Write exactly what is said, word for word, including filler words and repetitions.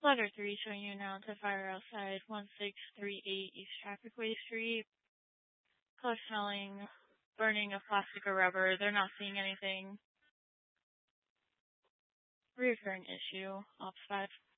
Letter three showing you now to fire outside one six three eight East Trafficway Street. Color smelling, burning of plastic or rubber. They're not seeing anything. Reoccurring issue. Ops five.